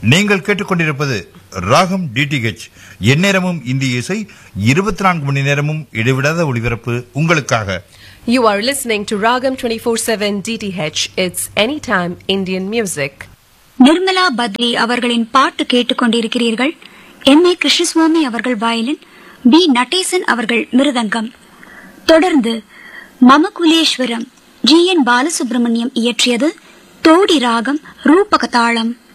நீங்கள் கேட்டுக்கொண்டிருப்பது ராகம் டிடிஹெச். எந்நேரமும் இந்திய இசை, 24 மணி நேரமும் இடைவிடாத ஒளிபரப்பு உங்களுக்காக. You are listening to Ragam 24/7 DTH. It's anytime Indian music. Nirmala Badri அவர்களின் பாட்டு கேட்டுக்கொண்டிருக்கிறீர்கள். M.A. கிருஷ்ணசுவாமி அவர்கள் வயலின், B. நடேசன் அவர்கள் மிருதங்கம். தொடர்ந்து மமகுலேஸ்வரம் G.N. பாலசுப்ரமணியம் இயற்றியது தோடி ராகம் ரூபக தாளம்.